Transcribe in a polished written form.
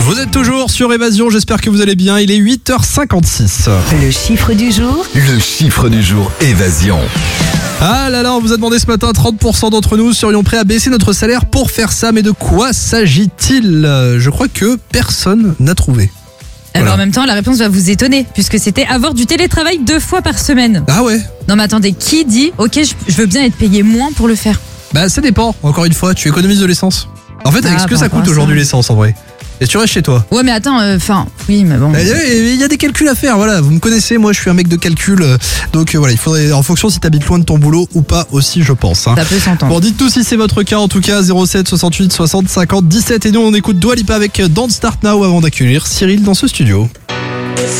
Vous êtes toujours sur Évasion, j'espère que vous allez bien, il est 8h56. Le chiffre du jour. Le chiffre du jour, Évasion. Ah là là, on vous a demandé ce matin, 30% d'entre nous serions prêts à baisser notre salaire pour faire ça, mais de quoi s'agit-il ? Je crois que personne n'a trouvé. Alors Voilà. en même temps, la réponse va vous étonner, puisque c'était avoir du télétravail 2 fois par semaine. Ah ouais ? Non mais attendez, qui dit, ok, je veux bien être payé moins pour le faire? Bah ça dépend, encore une fois, tu économises de l'essence. En fait, avec Ah, ce que par ça rapport coûte à ça. aujourd'hui l'essence en vrai. Et tu restes chez toi. Ouais mais attends, oui mais bon. Il y a des calculs à faire, voilà. Vous me connaissez, moi je suis un mec de calcul. Donc voilà, il faudrait, en fonction si t'habites loin de ton boulot ou pas aussi, je pense. Hein. Ça peut s'entendre. Bon, dites tout si c'est votre cas, en tout cas, 07 68 60 50 17. Et nous, on écoute Dua Lipa avec Don't Start Now avant d'accueillir Cyril dans ce studio.